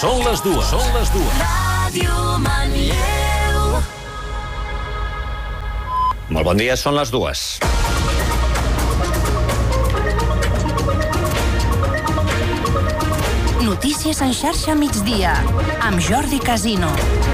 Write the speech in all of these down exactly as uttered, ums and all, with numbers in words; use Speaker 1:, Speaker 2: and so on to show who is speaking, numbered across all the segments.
Speaker 1: Són les dues. Són les dues.
Speaker 2: Ràdio Manlleu.
Speaker 3: Molt bon dia, són les dues.
Speaker 2: Notícies en xarxa migdia, amb Jordi Casino.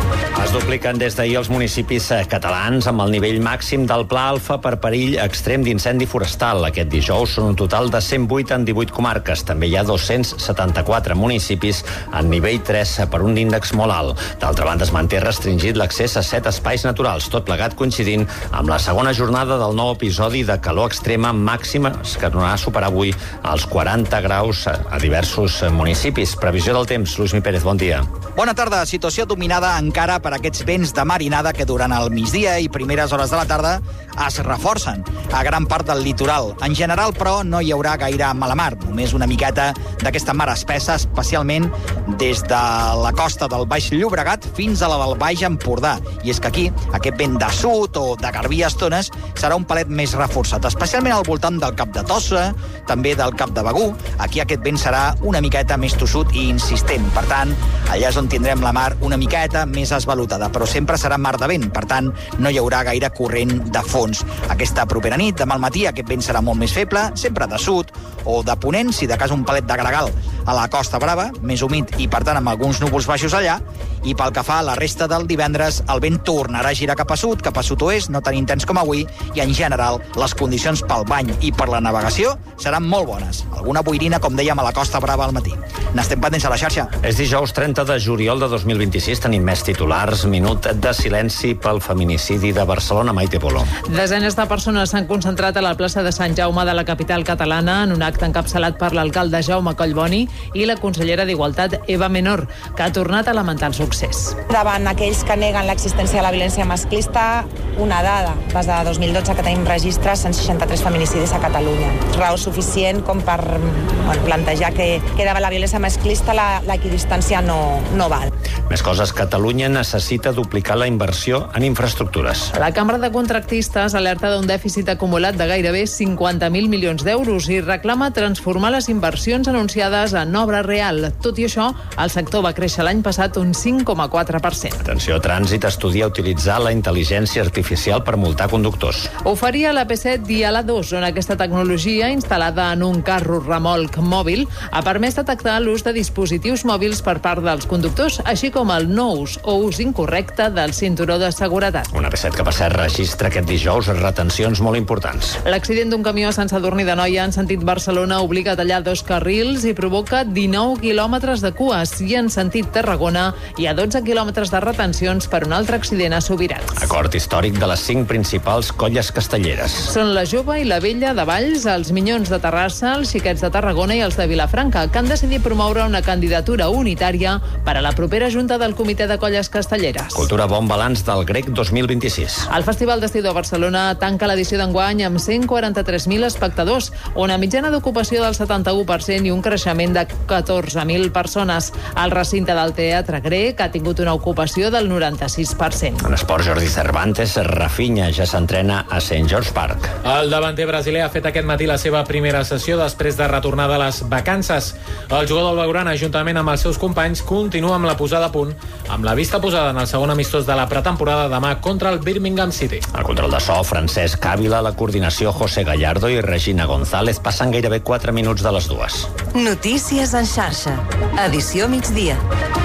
Speaker 3: Es dupliquen des d'ahir els municipis catalans amb el nivell màxim del Pla Alfa per perill extrem d'incendi forestal. Aquest dijous són un total de cent vuit en divuit comarques. També hi ha dos-cents setanta-quatre municipis en nivell tres per un índex molt alt. D'altra banda, es manté restringit l'accés a set espais naturals, tot plegat coincidint amb la segona jornada del nou episodi de calor extrema màxima que tornarà a superar avui els quaranta graus a diversos municipis. Previsió del temps, Lluís Mi Pérez, bon dia.
Speaker 4: Bona tarda. Situació dominada encara per aquests vents de marinada que durant el migdia i primeres hores de la tarda es reforcen a gran part del litoral. En general, però, no hi haurà gaire mala mar, només una miqueta d'aquesta mar espessa, especialment des de la costa del Baix Llobregat fins a la del Baix Empordà. I és que aquí, aquest vent de sud o de garbí a estones serà un palet més reforçat, especialment al voltant del Cap de Tossa, també del Cap de Begur. Aquí aquest vent serà una miqueta més tossut i insistent. Per tant, allà és on tindrem la mar una miqueta més esvalutada, però sempre serà mar de vent, per tant, no hi haurà gaire corrent de fons. Aquesta propera nit, demà al matí, aquest vent serà molt més feble, sempre de sud o de ponent, si de cas un palet de gregal a la Costa Brava, més humit i, per tant, amb alguns núvols baixos allà. I pel que fa a la resta del divendres, el vent tornarà a girar cap a sud, cap a sud-oest, no tan intens com avui, i en general les condicions pel bany i per la navegació seran molt bones. Alguna boirina, com dèiem, a la Costa Brava al matí. N'estem pendents a la xarxa.
Speaker 3: És dijous trenta de juliol de dos mil vint-i-sis, tenim més titulars. Minut de silenci pel feminicidi de Barcelona. Maite Polo.
Speaker 5: Desenes de persones s'han concentrat a la plaça de Sant Jaume de la capital catalana en un acte encapçalat per l'alcalde Jaume Collboni i la consellera d'Igualtat Eva Menor, que ha tornat a lamentar el succés.
Speaker 6: Davant aquells que neguen l'existència de la violència masclista, una dada, des de dos mil dotze que tenim registres, cent seixanta-tres feminicidis a Catalunya. Raó suficient com per bueno, plantejar que, que davant la violència masclista la, l'equidistància no, no val.
Speaker 3: Més coses, Catalunya necessita duplicar la inversió en infraestructures.
Speaker 5: La Cambra de Contractistes alerta d'un dèficit acumulat de gairebé cinquanta mil milions d'euros i reclama transformar les inversions anunciades en obra real. Tot i això, el sector va créixer l'any passat un cinc coma quatre per cent.
Speaker 3: Atenció, Trànsit estudia utilitzar la intel·ligència artificial per multar conductors.
Speaker 5: Ho faria l'A P set i a l'A dos, on aquesta tecnologia, instal·lada en un carro remolc mòbil, ha permès detectar l'ús de dispositius mòbils per part dels conductors, així com el no ús o ús incorrecte del cinturó de seguretat.
Speaker 3: Una A P set que, per cert, registra aquest dijous retencions molt importants.
Speaker 5: L'accident d'un camió a Sant Sadurní d'Anoia en sentit Barcelona obliga a tallar dos carrils i provoca dinou quilòmetres de cues, i en sentit Tarragona hi ha dotze quilòmetres de retencions per un altre accident a Subirats.
Speaker 3: Acord històric de les cinc principals colles castelleres.
Speaker 5: Són la Jove i la Vella de Valls, els Minyons de Terrassa, els Xiquets de Tarragona i els de Vilafranca, que han decidit promoure una candidatura unitària per a la propera junta del Comitè de Colles Castelleres.
Speaker 3: Cultura bon balanç del Grec dos mil vint-i-sis.
Speaker 5: El Festival d'Estiu de Barcelona tanca l'edició d'enguany amb cent quaranta-tres mil espectadors, una mitjana d'ocupació del setanta-u per cent i un creixement de catorze mil persones. El recinte del Teatre Grec ha tingut una ocupació del noranta-sis per cent.
Speaker 3: En esport, Jordi Cervantes, Rafinha ja s'entrena a Saint George Park.
Speaker 7: El davanter brasiler ha fet aquest matí la seva primera sessió després de retornar de les vacances. El jugador del Blaugrana, juntament amb els seus companys, continua amb la posada a punt, amb la vista posada en el segon amistós de la pretemporada demà contra el Birmingham City.
Speaker 3: El control de so, Francesc Ávila, la coordinació, José Gallardo i Regina González, passen gairebé quatre minuts de les dues.
Speaker 2: Notícies en xarxa. Edició migdia.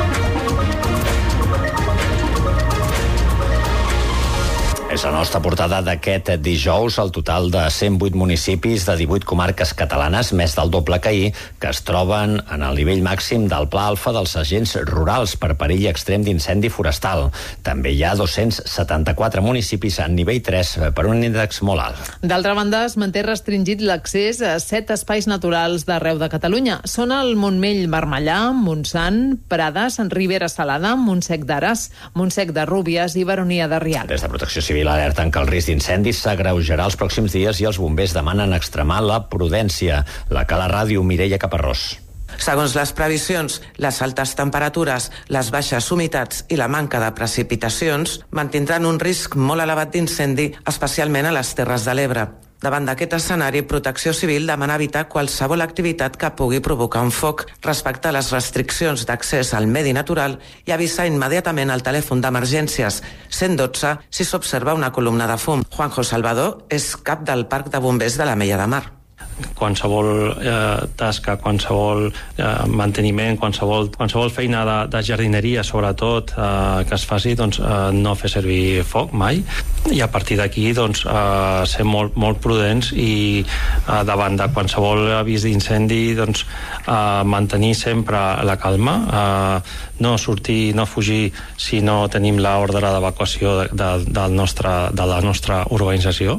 Speaker 3: És la nostra portada d'aquest dijous. El total de cent vuit municipis de divuit comarques catalanes, més del doble que ahir, que es troben en el nivell màxim del Pla Alfa dels agents rurals per perill extrem d'incendi forestal. També hi ha dos-cents setanta-quatre municipis en nivell tres per un índex molt alt.
Speaker 5: D'altra banda, es manté restringit l'accés a set espais naturals d'arreu de Catalunya. Són el Montmell Marmellà, Montsant, Prades, Ribera Salada, Montsec d'Ares, Montsec de Rúbies i Baronia de Rialb.
Speaker 3: Des de Protecció Civil alerten que el risc d'incendis s'agreujarà els pròxims dies i els bombers demanen extremar la prudència. La Cala Ràdio, Mireia Caparrós.
Speaker 8: Segons les previsions, les altes temperatures, les baixes humitats i la manca de precipitacions mantindran un risc molt elevat d'incendi, especialment a les Terres de l'Ebre. Davant d'aquest escenari, Protecció Civil demana evitar qualsevol activitat que pugui provocar un foc, respectar les restriccions d'accés al medi natural i avisar immediatament al telèfon d'emergències cent dotze si s'observa una columna de fum. Juanjo Salvador és cap del Parc de Bombers de l'Ametlla de Mar.
Speaker 9: Qualsevol eh, tasca, qualsevol eh, manteniment, qualsevol, qualsevol feina de, de jardineria, sobretot, eh, que es faci, doncs, eh, no fer servir foc mai, i a partir d'aquí doncs, eh, ser molt, molt prudents i eh, davant de qualsevol avís d'incendi doncs, eh, mantenir sempre la calma, eh, no sortir, no fugir si no tenim l'ordre d'evacuació de, de, del nostre, de la nostra organització,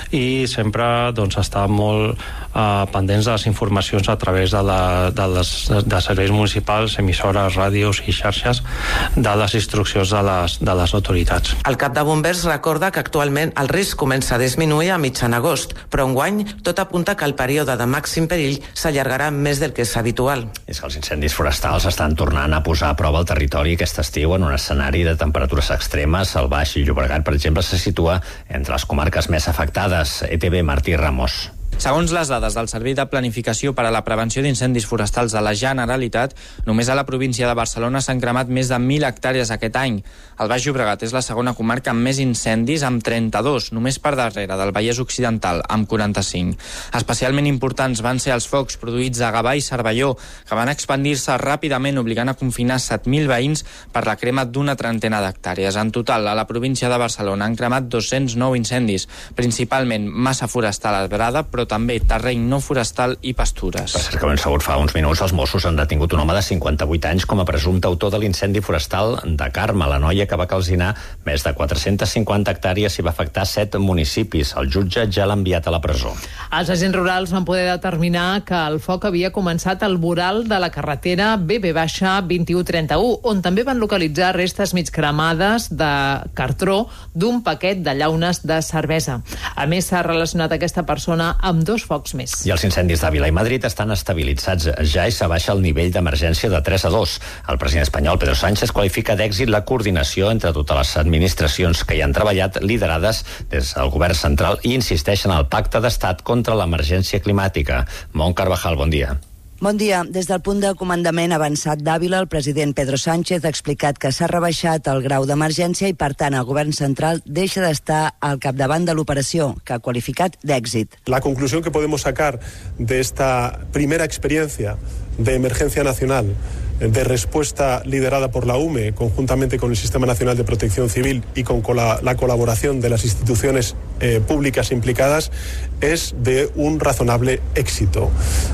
Speaker 9: i sempre doncs, estar molt eh, pendents de les informacions a través de, la, de, les, de serveis municipals, emissores, ràdios i xarxes, de les instruccions de les, de les autoritats.
Speaker 8: El cap de bombers recorda que actualment el risc comença a disminuir a mitjan agost, però enguany tot apunta que el període de màxim perill s'allargarà més del que és habitual.
Speaker 3: És que els incendis forestals estan tornant a posar a prova el territori aquest estiu en un escenari de temperatures extremes. El Baix Llobregat, per exemple, se situa entre les comarques més afectades. E T V, Martí Ramos.
Speaker 10: Segons les dades del Servei de Planificació per a la Prevenció d'Incendis Forestals de la Generalitat, només a la província de Barcelona s'han cremat més de mil hectàrees aquest any. El Baix Llobregat és la segona comarca amb més incendis, amb trenta-dos, només per darrere del Vallès Occidental, amb quaranta-cinc. Especialment importants van ser els focs produïts a Gavà i Cervelló, que van expandir-se ràpidament, obligant a confinar set mil veïns per la crema d'una trentena d'hectàrees. En total, a la província de Barcelona han cremat dos-cents nou incendis, principalment massa forestal arbrada, però també terreny no forestal i pastures.
Speaker 3: Per cert, que ben segur, fa uns minuts els Mossos han detingut un home de cinquanta-vuit anys com a presumpte autor de l'incendi forestal de Carme, la noia que va calcinar més de quatre-centes cinquanta hectàrees i va afectar set municipis. El jutge ja l'ha enviat a la presó.
Speaker 5: Els agents rurals van poder determinar que el foc havia començat al voral de la carretera B B vint u trenta-u, on també van localitzar restes mig cremades de cartró d'un paquet de llaunes de cervesa. A més, s'ha relacionat aquesta persona amb dos focs més.
Speaker 3: I els incendis d'Àvila i Madrid estan estabilitzats ja i s'abaixa el nivell d'emergència de tres a dos. El president espanyol, Pedro Sánchez, qualifica d'èxit la coordinació entre totes les administracions que hi han treballat, liderades des del govern central, i insisteix en el pacte d'estat contra l'emergència climàtica. Mont Carvajal, bon dia.
Speaker 11: Bon dia. Des del punt de comandament avançat d'Àvila, el president Pedro Sánchez ha explicat que s'ha rebaixat el grau d'emergència i, per tant, el govern central deixa d'estar al capdavant de l'operació, que ha qualificat d'èxit.
Speaker 12: La conclusión que podemos sacar de esta primera experiencia de emergencia nacional, de respuesta liderada por la U M E, conjuntamente con el Sistema Nacional de Protección Civil y con la, la colaboración de las instituciones eh, públicas implicadas, es de un razonable éxito,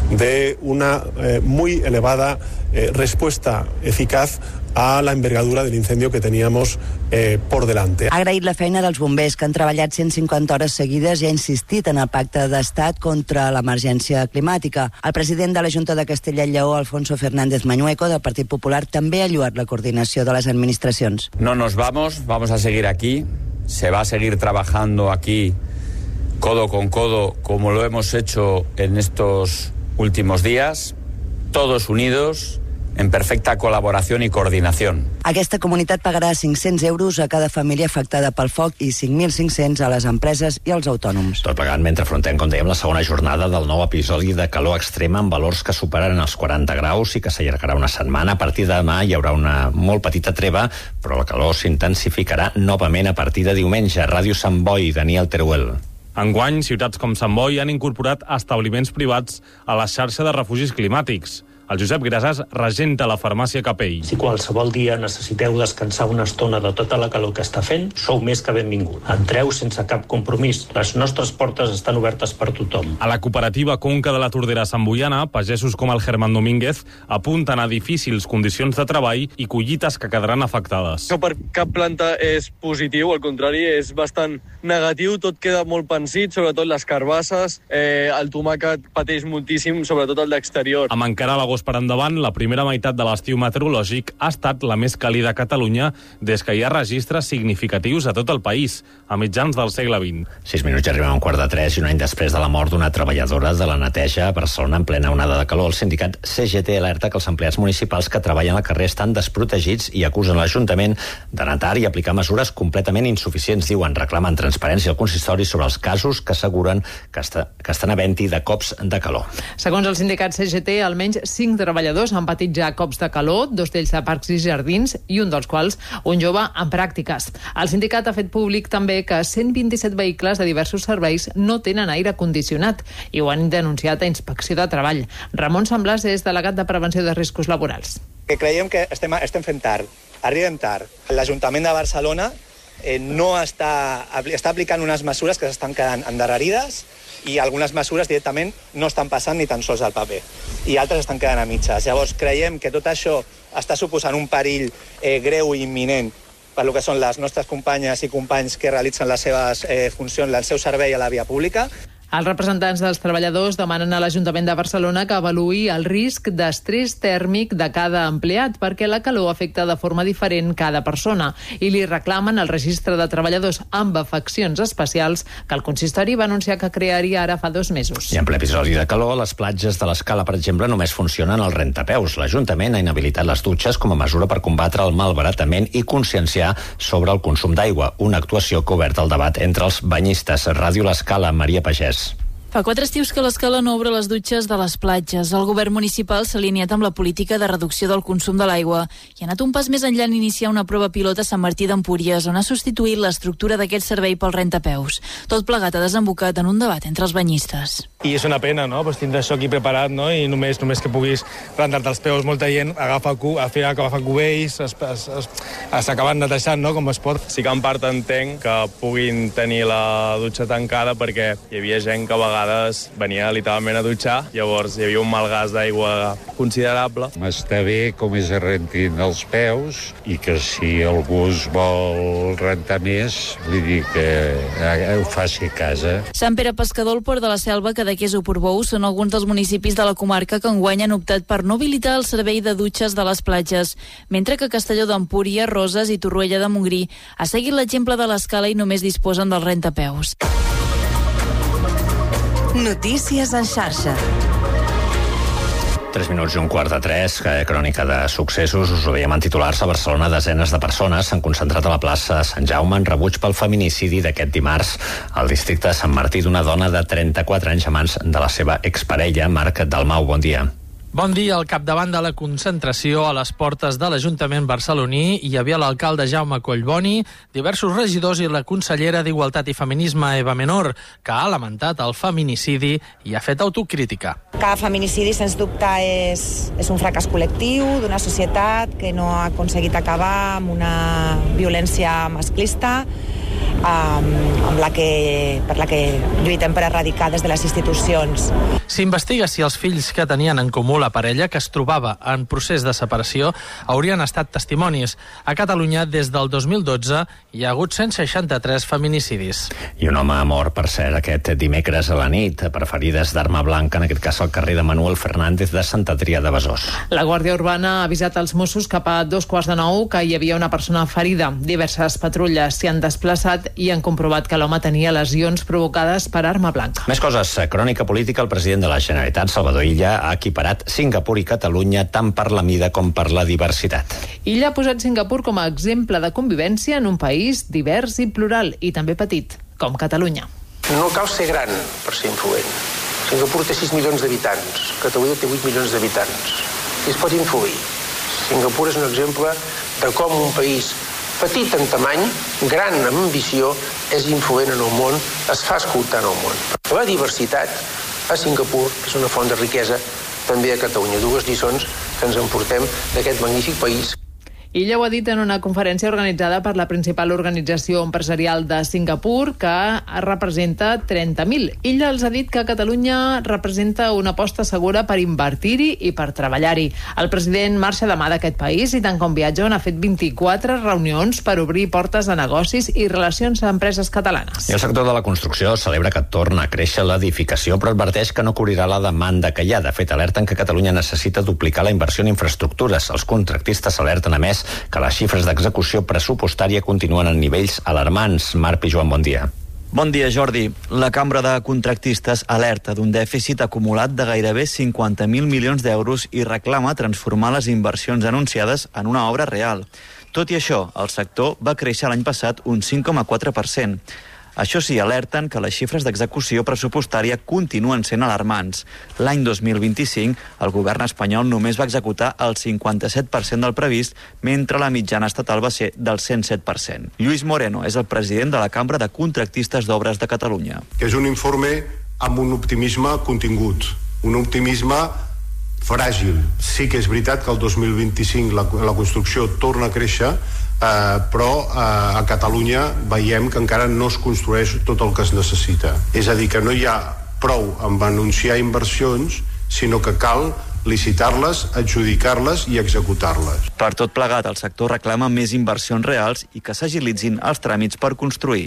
Speaker 12: de una eh, muy elevada eh, respuesta eficaz a la envergadura del incendio que teníamos eh, por delante.
Speaker 11: Ha agraït la feina dels bombers, que han treballat cent cinquanta hores seguides, i ha insistit en el pacte d'estat contra l'emergència climàtica. El president de la Junta de Castella i Lleó, Alfonso Fernández Mañueco, del Partit Popular, també ha lloat la coordinació de les administracions.
Speaker 13: No nos vamos, vamos a seguir aquí, se va a seguir trabajando aquí codo con codo, como lo hemos hecho en estos últimos días, todos unidos, en perfecta col·laboració i coordinació.
Speaker 11: Aquesta comunitat pagarà cinc-cents euros a cada família afectada pel foc i cinc mil cinc-cents a les empreses i als autònoms.
Speaker 3: Tot plegat mentre afrontem, com dèiem, la segona jornada del nou episodi de calor extrema amb valors que superaran els quaranta graus i que s'allargarà una setmana. A partir de demà hi haurà una molt petita treva, però la calor s'intensificarà novament a partir de diumenge. Ràdio Sant Boi, Daniel Teruel.
Speaker 14: Enguany, ciutats com Sant Boi han incorporat establiments privats a la xarxa de refugis climàtics. El Josep Grasàs regenta la farmàcia Capell.
Speaker 15: Si qualsevol dia necessiteu descansar una estona de tota la calor que està fent, sou més que benvingut. Entreu sense cap compromís. Les nostres portes estan obertes per tothom.
Speaker 14: A la cooperativa Conca de la Tordera Santboiana, pagesos com el Germán Domínguez apunten a difícils condicions de treball i collites que quedaran afectades.
Speaker 16: No per cap planta és positiu, al contrari, és bastant negatiu. Tot queda molt pansit, sobretot les carbasses. Eh, el tomàquet pateix moltíssim, sobretot el d'exterior.
Speaker 14: Amb encara l'agost d'agost per endavant, la primera meitat de l'estiu meteorològic ha estat la més càlida a Catalunya des que hi ha registres significatius a tot el país, a mitjans del segle vint.
Speaker 3: Sis minuts i arribem a un quart de tres i un any després de la mort d'una treballadora de la neteja a Barcelona en plena onada de calor, el sindicat C G T alerta que els empleats municipals que treballen al carrer estan desprotegits i acusen l'Ajuntament d'anar tard i aplicar mesures completament insuficients, diuen, reclamen transparència al consistori sobre els casos que asseguren que, està, que estan havent-hi de cops de calor.
Speaker 5: Segons el sindicat C G T, almenys cinc treballadors han patit ja cops de calor, dos d'ells de parcs i jardins i un dels quals un jove en pràctiques. El sindicat ha fet públic també que cent vint-i-set vehicles de diversos serveis no tenen aire condicionat i ho han denunciat a Inspecció de Treball. Ramon Samblàs és delegat de Prevenció de Riscos Laborals.
Speaker 17: Que creiem que estem, estem fent tard, arribem tard. L'Ajuntament de Barcelona eh, no està, està aplicant unes mesures que s'estan quedant endarrerides i algunes mesures directament no estan passant ni tan sols al paper i altres estan quedant a mitges. Llavors creiem que tot això està suposant un perill eh, greu i imminent per lo que són les nostres companyes i companys que realitzen les seves eh, funcions, el seu servei a la via pública.
Speaker 5: Els representants dels treballadors demanen a l'Ajuntament de Barcelona que avaluï el risc d'estrès tèrmic de cada empleat perquè la calor afecta de forma diferent cada persona i li reclamen el registre de treballadors amb afeccions especials que el consistori va anunciar que crearia ara fa dos mesos.
Speaker 3: I en ple episodi de calor, les platges de l'Escala, per exemple, només funcionen al rentapeus. L'Ajuntament ha inhabilitat les dutxes com a mesura per combatre el malbaratament i conscienciar sobre el consum d'aigua, una actuació que ha obert el debat entre els banyistes. Ràdio l'Escala, Maria Pagès.
Speaker 18: Fa quatre estius que l'Escala no obre les dutxes de les platges. El govern municipal s'ha alineat amb la política de reducció del consum de l'aigua i ha anat un pas més enllà en iniciar una prova pilot a Sant Martí d'Empúries, on ha substituït l'estructura d'aquest servei pel rentapeus. Tot plegat ha desembocat en un debat entre els banyistes.
Speaker 19: I és una pena, no?, pues tindre això aquí preparat, no?, i només només que puguis rentar-te els peus. Molta gent agafa, cu, a fer, agafa cubells, s'acaben netejant, no?, com es pot.
Speaker 16: Sí que en part entenc que puguin tenir la dutxa tancada perquè hi havia gent que a vegades venia literalment a dutxar, llavors hi havia un malgast d'aigua considerable.
Speaker 20: Està bé com es rentin els peus i que si algú es vol rentar més, vull dir que ho faci a casa.
Speaker 18: Sant Pere Pescador, el Port de la Selva, Cadaqués o Portbou són alguns dels municipis de la comarca que enguany han optat per no habilitar el servei de dutxes de les platges, mentre que Castelló d'Empúries, Roses i Torroella de Montgrí ha seguit l'exemple de l'Escala i només disposen del rentapeus.
Speaker 2: Notícies en xarxa.
Speaker 3: Tres minuts i un quart de tres, crònica de successos. Us ho veiem en titulars. A Barcelona, desenes de persones s'han concentrat a la plaça de Sant Jaume en rebuig pel feminicidi d'aquest dimarts al districte de Sant Martí d'una dona de trenta-quatre anys a mans de la seva exparella, Marc Dalmau. Bon dia.
Speaker 21: Bon dia. Al capdavant de la concentració a les portes de l'Ajuntament barceloní hi havia l'alcalde Jaume Collboni, diversos regidors i la consellera d'Igualtat i Feminisme, Eva Menor, que ha lamentat el feminicidi i ha fet autocrítica.
Speaker 6: Cada feminicidi, sens dubte, és, és un fracàs col·lectiu d'una societat que no ha aconseguit acabar amb una violència masclista, Um, amb la que, per la que lluitem per erradicar des de les institucions.
Speaker 21: S'investiga si els fills que tenien en comú la parella, que es trobava en procés de separació, haurien estat testimonis. A Catalunya, des del dos mil dotze, hi ha hagut cent seixanta-tres feminicidis.
Speaker 3: I un home mort, per cert, aquest dimecres a la nit, per ferides d'arma blanca, en aquest cas al carrer de Manuel Fernández de Sant Adrià de Besòs.
Speaker 5: La Guàrdia Urbana ha avisat els Mossos cap a dos quarts de nou que hi havia una persona ferida. Diverses patrulles s'hi han desplaçat i han comprovat que l'home tenia lesions provocades per arma blanca.
Speaker 3: Més coses. Crònica política. El president de la Generalitat, Salvador Illa, ha equiparat Singapur i Catalunya tant per la mida com per la diversitat.
Speaker 5: Illa ha posat Singapur com a exemple de convivència en un país divers i plural, i també petit, com Catalunya.
Speaker 22: No cal ser gran per ser influent. Singapur té sis milions d'habitants, Catalunya té vuit milions d'habitants. I es pot influir. Singapur és un exemple de com un país petit en tamany, gran en ambició, és influent en el món, es fa escoltar en el món. La diversitat a Singapur és una font de riquesa també a Catalunya. Dues lliçons que ens emportem d'aquest magnífic país.
Speaker 5: Illa ho ha dit en una conferència organitzada per la principal organització empresarial de Singapur, que representa trenta mil. Illa els ha dit que Catalunya representa una aposta segura per invertir-hi i per treballar-hi. El president marxa demà d'aquest país i tant com viatja n'ha fet vint-i-quatre reunions per obrir portes de negocis i relacions amb empreses catalanes.
Speaker 3: I el sector de la construcció celebra que torna a créixer l'edificació, però adverteix que no cobrirà la demanda que hi ha. De fet, alerten que Catalunya necessita duplicar la inversió en infraestructures. Els contractistes alerten, a més, que les xifres d'execució pressupostària continuen en nivells alarmants. Marc i Joan, bon dia.
Speaker 1: Bon dia, Jordi. La Cambra de Contractistes alerta d'un dèficit acumulat de gairebé cinquanta mil milions d'euros i reclama transformar les inversions anunciades en una obra real. Tot i això, el sector va créixer l'any passat un cinc coma quatre per cent. Això sí, alerten que les xifres d'execució pressupostària continuen sent alarmants. L'any dos mil vint-i-cinc, el govern espanyol només va executar el cinquanta-set per cent del previst, mentre la mitjana estatal va ser del cent set per cent. Lluís Moreno és el president de la Cambra de Contractistes d'Obres de Catalunya.
Speaker 4: Que és un informe amb un optimisme contingut, un optimisme fràgil. Sí que és veritat que el dos mil vint-i-cinc la, la construcció torna a créixer, Uh, però uh, a Catalunya veiem que encara no es construeix tot el que es necessita. És a dir, que no hi ha prou amb anunciar inversions, sinó que cal licitar-les, adjudicar-les i executar-les.
Speaker 1: Per tot plegat, el sector reclama més inversions reals i que s'agilitzin els tràmits per construir.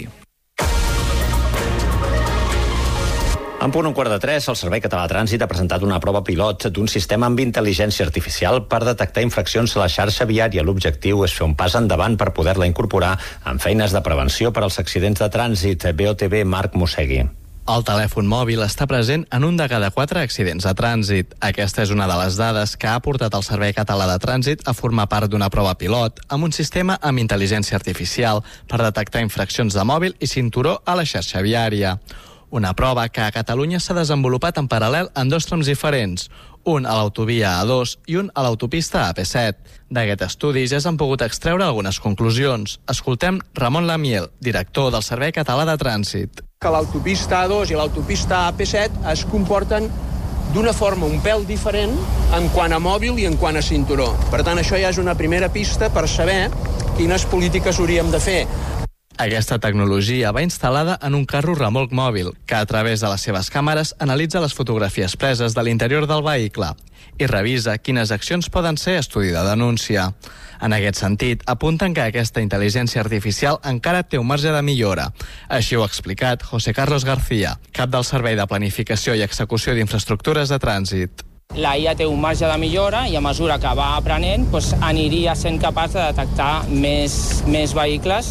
Speaker 3: En punt un quart de tres, el Servei Català de Trànsit ha presentat una prova pilot d'un sistema amb intel·ligència artificial per detectar infraccions a la xarxa viària. L'objectiu és fer un pas endavant per poder-la incorporar en feines de prevenció per als accidents de trànsit. B O T B, Marc Mossegui.
Speaker 21: El telèfon mòbil està present en un de cada quatre accidents de trànsit. Aquesta és una de les dades que ha portat el Servei Català de Trànsit a formar part d'una prova pilot amb un sistema amb intel·ligència artificial per detectar infraccions de mòbil i cinturó a la xarxa viària. Una prova que a Catalunya s'ha desenvolupat en paral·lel en dos trams diferents, un a l'autovia A dos i un a l'autopista A P set. D'aquest estudi ja s'han pogut extreure algunes conclusions. Escoltem Ramon Lamiel, director del Servei Català de Trànsit.
Speaker 23: Que l'autopista A dos i l'autopista A P set es comporten d'una forma un pèl diferent en quant a mòbil i en quant a cinturó. Per tant, això ja és una primera pista per saber quines polítiques hauríem de fer.
Speaker 21: Aquesta tecnologia va instal·lada en un carro remolc mòbil, que a través de les seves càmeres analitza les fotografies preses de l'interior del vehicle i revisa quines accions poden ser estudi de denúncia. En aquest sentit, apunten que aquesta intel·ligència artificial encara té un marge de millora. Així ho ha explicat José Carlos García, cap del Servei de Planificació i Execució d'Infraestructures de Trànsit.
Speaker 24: La I A té un marge de millora i a mesura que va aprenent doncs, aniria sent capaç de detectar més, més vehicles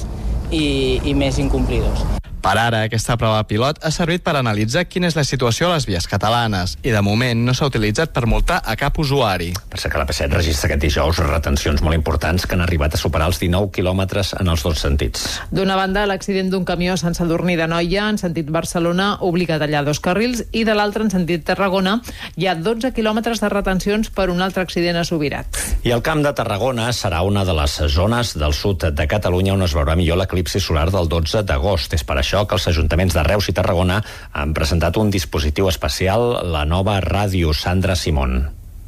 Speaker 24: I, i més incomplidors.
Speaker 21: Per ara, aquesta prova pilot ha servit per analitzar quina és la situació a les vies catalanes i de moment no s'ha utilitzat per multar a cap usuari.
Speaker 3: Per ser que la P set registra aquest dijous retencions molt importants que han arribat a superar els dinou quilòmetres en els dos sentits.
Speaker 5: D'una banda, l'accident d'un camió a Sant Sadurní d'Anoia en sentit Barcelona obliga a tallar dos carrils i de l'altre en sentit Tarragona hi ha dotze quilòmetres de retencions per un altre accident a Subirats.
Speaker 3: I el Camp de Tarragona serà una de les zones del sud de Catalunya on es veurà millor l'eclipsi solar del dotze d'agost. És per això que els ajuntaments de Reus i Tarragona han presentat un dispositiu especial, la nova ràdio. Sandra Simón.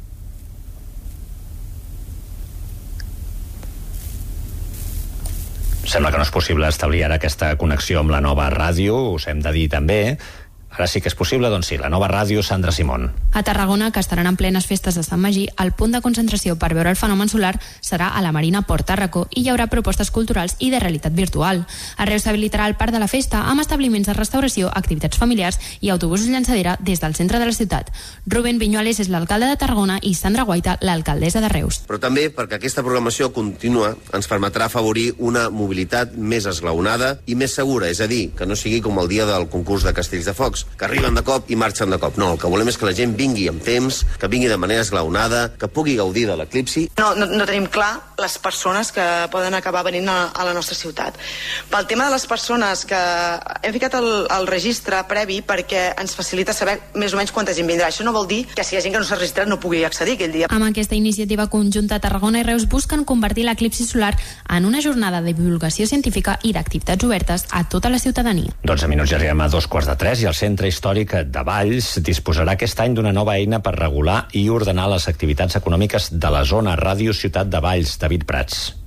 Speaker 3: Sembla que no és possible establir ara aquesta connexió amb la nova ràdio, us hem de dir també. Ara sí que és possible, doncs sí, la nova ràdio. Sandra Simón.
Speaker 25: A Tarragona, que estaran en plenes festes de Sant Magí, el punt de concentració per veure el fenomen solar serà a la Marina Port Tàrraco i hi haurà propostes culturals i de realitat virtual. A Reus s'habilitarà el parc de la festa amb establiments de restauració, activitats familiars i autobusos llançadera des del centre de la ciutat. Rubén Viñuales és l'alcalde de Tarragona i Sandra Guaita, l'alcaldessa de Reus.
Speaker 26: Però també perquè aquesta programació contínua ens permetrà afavorir una mobilitat més esglaonada i més segura, és a dir, que no sigui com el dia del concurs de castells de focs, que arriben de cop i marxen de cop. No, el que volem és que la gent vingui amb temps, que vingui de manera esglaonada, que pugui gaudir de l'eclipsi.
Speaker 27: No, no, no tenim clar les persones que poden acabar venint a, a la nostra ciutat. Pel tema de les persones que hem ficat el, el registre previ perquè ens facilita saber més o menys quanta gent vindrà. Això no vol dir que si hi ha gent que no s'ha registrat no pugui accedir aquell dia.
Speaker 25: Amb aquesta iniciativa conjunta, Tarragona i Reus busquen convertir l'eclipsi solar en una jornada de divulgació científica i d'activitats obertes a tota la ciutadania.
Speaker 3: dotze minuts ja arribem a dos quarts de tres i el Centre Històric de Valls disposarà aquest any d'una nova eina per regular i ordenar les activitats econòmiques de la zona. Ràdio Ciutat de Valls. David Prats.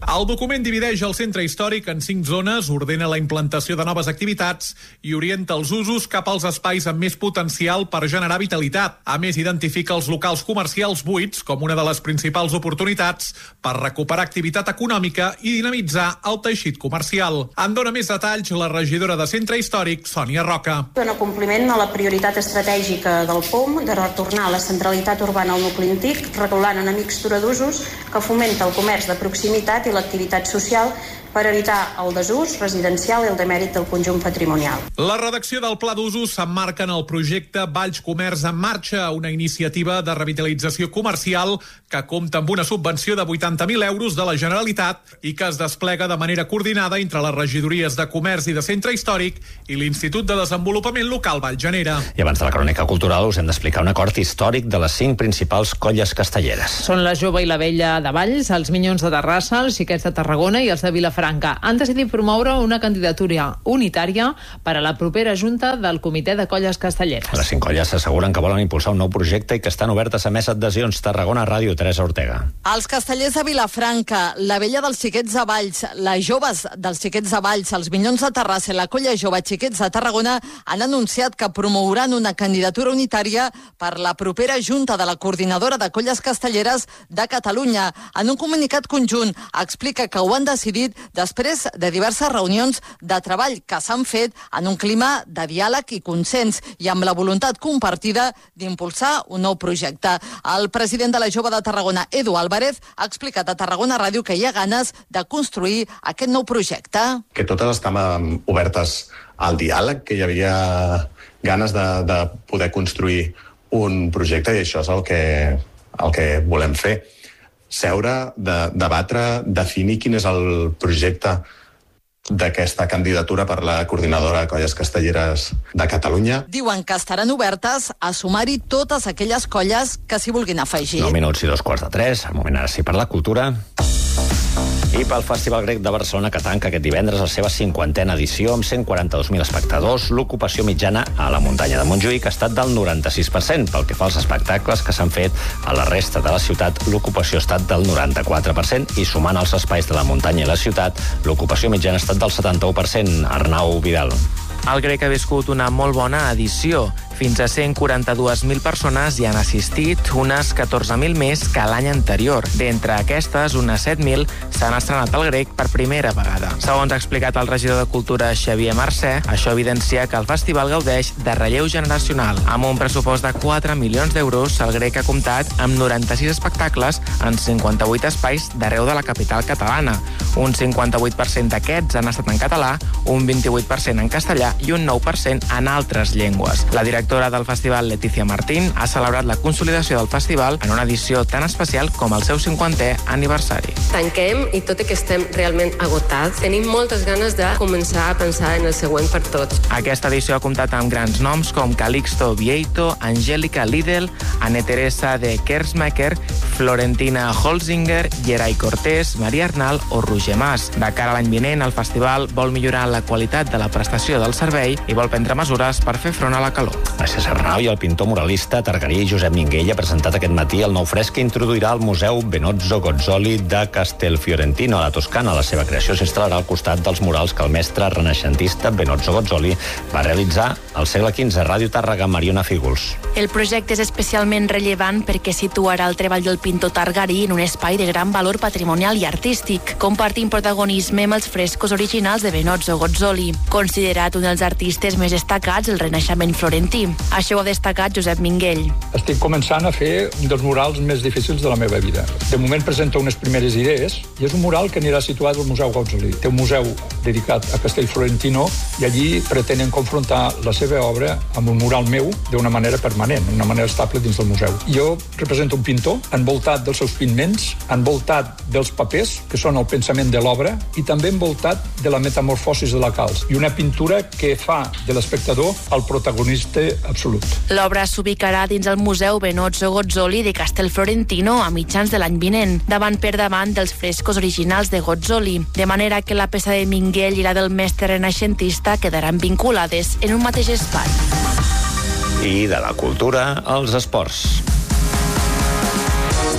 Speaker 7: El document divideix el centre històric en cinc zones, ordena la implantació de noves activitats i orienta els usos cap als espais amb més potencial per generar vitalitat. A més, identifica els locals comercials buits com una de les principals oportunitats per recuperar activitat econòmica i dinamitzar el teixit comercial. En dona més detalls la regidora de centre històric, Sònia Roca.
Speaker 8: Dona compliment a la prioritat estratègica del P O M de retornar la centralitat urbana al nucli antic, regulant una mixtura d'usos que fomenta el comerç de proximitat i l'activitat social per evitar el desús residencial i el demèrit del conjunt patrimonial.
Speaker 7: La redacció del Pla d'Usos s'emmarca en el projecte Valls Comerç en Marxa, una iniciativa de revitalització comercial que compta amb una subvenció de vuitanta mil euros de la Generalitat i que es desplega de manera coordinada entre les regidories de Comerç i de Centre Històric i l'Institut de Desenvolupament Local Vallgenera.
Speaker 3: I abans de la crònica cultural us hem d'explicar un acord històric de les cinc principals colles castelleres.
Speaker 5: Són la Jove i la Vella de Valls, els Minyons de Terrassa, els Xiquets de Tarragona i els de Vilafranca. Han decidit promoure una candidatura unitària per a la propera junta del Comitè de Colles Castelleres.
Speaker 3: Les cinc colles s'asseguren que volen impulsar un nou projecte i que estan obertes a més adhesions. Tarragona Ràdio, Teresa Ortega.
Speaker 9: Els castellers de Vilafranca, la Vella dels Xiquets de Valls, les Joves dels Xiquets de Valls, els Minyons de Terrassa i la Colla Jove Xiquets de Tarragona han anunciat que promouran una candidatura unitària per la propera junta de la Coordinadora de Colles Castelleres de Catalunya. En un comunicat conjunt explica que ho han decidit després de diverses reunions de treball que s'han fet en un clima de diàleg i consens i amb la voluntat compartida d'impulsar un nou projecte. El president de la Jove de Tarragona, Edu Álvarez, ha explicat a Tarragona Ràdio que hi ha ganes de construir aquest nou projecte.
Speaker 10: Que totes estem obertes al diàleg, que hi havia ganes de, de poder construir un projecte i això és el que, el que volem fer. Seure, de, debatre, definir quin és el projecte d'aquesta candidatura per la Coordinadora de Colles Castelleres de Catalunya.
Speaker 9: Diuen que estaran obertes a sumar-hi totes aquelles colles que s'hi vulguin afegir.
Speaker 3: Nou minuts i dos quarts de tres, al moment ara sí per la cultura. I pel Festival Grec de Barcelona, que tanca aquest divendres la seva cinquantena edició amb cent quaranta-dos mil espectadors, l'ocupació mitjana a la muntanya de Montjuïc ha estat del noranta-sis per cent. Pel que fa als espectacles que s'han fet a la resta de la ciutat, l'ocupació ha estat del noranta-quatre per cent i sumant els espais de la muntanya i la ciutat, l'ocupació mitjana ha estat del setanta-u per cent. Arnau Vidal.
Speaker 11: El Grec ha viscut una molt bona edició. Fins a cent quaranta-dues mil persones hi han assistit, unes catorze mil més que l'any anterior. D'entre aquestes, unes set mil s'han estrenat al Grec per primera vegada. Segons ha explicat el regidor de Cultura Xavier Mercè, això evidencia que el festival gaudeix de relleu generacional. Amb un pressupost de quatre milions d'euros, el Grec ha comptat amb noranta-sis espectacles en cinquanta-vuit espais d'arreu de la capital catalana. Un cinquanta-vuit per cent d'aquests han estat en català, un vint-i-vuit per cent en castellà i un nou per cent en altres llengües. La directora del festival, Letícia Martín, ha celebrat la consolidació del festival en una edició tan especial com el seu cinquantè aniversari.
Speaker 12: Tanquem i tot i que estem realment agotats, tenim moltes ganes de començar a pensar en el següent per tots.
Speaker 11: Aquesta edició ha comptat amb grans noms com Calixto Vieito, Angélica Lidl, Anne Teresa de Kersmaker, Florentina Holzinger, Gerai Cortés, Maria Arnal o Roger Mas. De cara a l'any vinent, el festival vol millorar la qualitat de la prestació del servei i vol prendre mesures per fer front a la calor.
Speaker 3: Gràcies, Arnau. I el pintor muralista targarí Josep Minguell ha presentat aquest matí el nou fresc que introduirà al Museu Benozzo Gozzoli de Castelfiorentino, a la Toscana. La seva creació s'instal·larà al costat dels murals que el mestre renaixentista Benozzo Gozzoli va realitzar al segle quinze. Ràdio Tàrrega, Mariona Fígols.
Speaker 13: El projecte és especialment rellevant perquè situarà el treball del pintor targarí en un espai de gran valor patrimonial i artístic, compartint protagonisme amb els frescos originals de Benozzo Gozzoli, considerat un dels artistes més destacats del Renaixement florentí. Això ho ha destacat Josep Minguell.
Speaker 28: Estic començant a fer un dels murals més difícils de la meva vida. De moment presenta unes primeres idees i és un mural que anirà situat al Museu Gozzoli. Té un museu dedicat a Castelfiorentino i allí pretenen confrontar la seva obra amb un mural meu d'una manera permanent, d'una manera estable dins del museu. Jo represento un pintor envoltat dels seus pigments, envoltat dels papers, que són el pensament de l'obra, i també envoltat de la metamorfosis de la calç, i una pintura que fa de l'espectador el protagonista absolut.
Speaker 13: L'obra s'ubicarà dins el Museu Benozzo Gozzoli de Castelfiorentino a mitjans de l'any vinent, davant per davant dels frescos originals de Gozzoli, de manera que la peça de Minguell i la del mestre renaixentista quedaran vinculades en un mateix espai.
Speaker 3: I de la cultura als esports.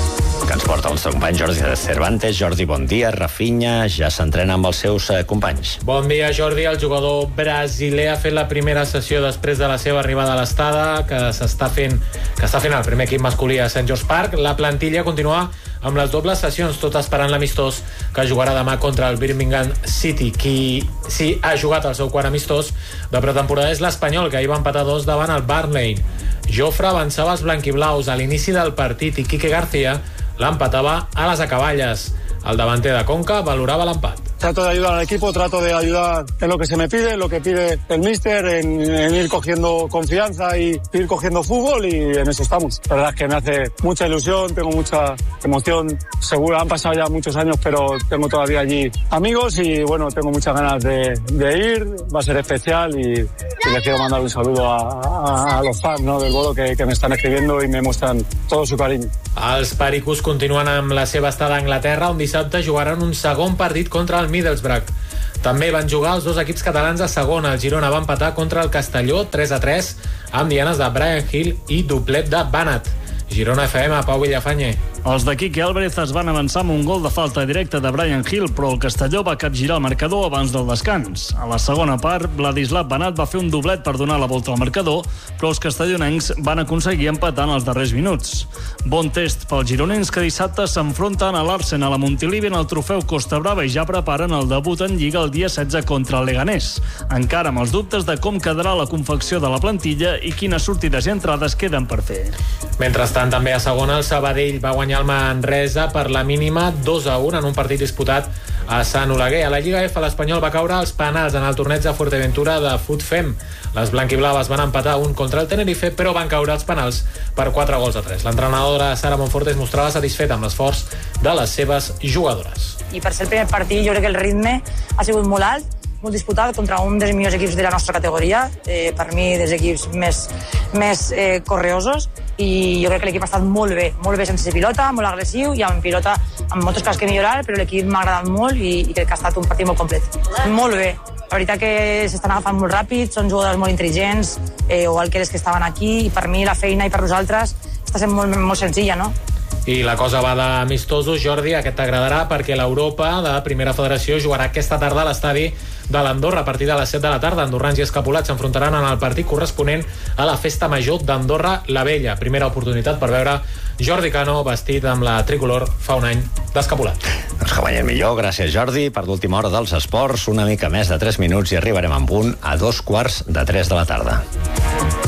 Speaker 3: que ens porta el seu company Jordi Cervantes. Jordi, bon dia. Rafinha ja s'entrena amb els seus eh, companys.
Speaker 2: Bon dia, Jordi. El jugador brasiler ha fet la primera sessió després de la seva arribada a l'Estada, que s'està fent, que està fent el primer equip masculí a Saint George Park. La plantilla continua amb les dobles sessions, tot esperant l'amistós que jugarà demà contra el Birmingham City. Qui sí ha jugat el seu quart amistós de pretemporada és l'Espanyol, que ahir va empatar dos davant el Burnley. Jofre avançava els blanquiblaus a l'inici del partit i Quique García l'empatava a les acaballes. El davanter de Conca valorava l'empat.
Speaker 14: Trato de ayudar al equipo, trato de ayudar en lo que se me pide, en lo que pide el míster, en, en ir cogiendo confianza y ir cogiendo fútbol, y en eso estamos. La verdad es que me hace mucha ilusión, tengo mucha emoción. Seguro han pasado ya muchos años, pero tengo todavía allí amigos y bueno, tengo muchas ganas de, de ir. Va a ser especial y, y les quiero mandar un saludo a, a, a los fans, ¿no?, del Bodo, que, que me están escribiendo y me muestran todo su cariño.
Speaker 2: Els pericos continuen amb la seva estada a Anglaterra, on dissabte jugaran un segon partit contra el Middlesbrough. També van jugar els dos equips catalans a segona. El Girona va empatar contra el Castelló tres a tres amb dianes de Brian Hill i doblet de Banat. Girona F M, Pau Villafañe.
Speaker 15: Els de Quique Álvarez es van avançar amb un gol de falta directa de Brian Hill, però el Castelló va capgirar el marcador abans del descans. A la segona part, Vladislav Banat va fer un doblet per donar la volta al marcador, però els castellonencs van aconseguir empatar en els darrers minuts. Bon test pels gironins, que dissabte s'enfronten a l'Arsenal a Montilivi en el trofeu Costa Brava i ja preparen el debut en Lliga el dia setze contra el Leganés. Encara amb els dubtes de com quedarà la confecció de la plantilla i quines sortides i entrades queden per fer.
Speaker 2: Mentrestant, també a segona, el Sabadell va guanyar el Manresa per la mínima dos a un en un partit disputat a Sant Oleguer. A la Lliga F, l'Espanyol va caure als penals en el torneig de Fuerteventura de Futfem. Les blanquiblaves van empatar un contra el Tenerife, però van caure als penals per quatre gols a tres. L'entrenadora Sara Monforte es mostrava satisfeta amb l'esforç de les seves jugadores.
Speaker 16: I per ser el primer partit, jo crec que el ritme ha sigut molt alt, molt disputat contra un dels millors equips de la nostra categoria, eh, per mi dels equips més, més eh, correosos, i jo crec que l'equip ha estat molt bé, molt bé sense pilota, molt agressiu i amb pilota amb moltes coses que millorar, però l'equip m'ha agradat molt i, i crec que ha estat un partit molt complet. Molt bé, la veritat que s'estan agafant molt ràpid, són jugadors molt intel·ligents, eh, igual que els que estaven aquí, i per mi la feina i per nosaltres està sent molt, molt senzilla, no?
Speaker 2: I la cosa va d'amistosos, Jordi, aquest t'agradarà perquè l'Europa de Primera Federació jugarà aquesta tarda a l'estadi de l'Andorra a partir de les set de la tarda. Andorrans i escapulats s'enfrontaran en el partit corresponent a la Festa Major d'Andorra la Vella. Primera oportunitat per veure Jordi Cano vestit amb la tricolor fa un any d'escapulat.
Speaker 3: Doncs que guanyem millor, gràcies Jordi. Per l'última hora dels esports, una mica més de tres minuts i arribarem en punt a dos quarts de tres de la tarda.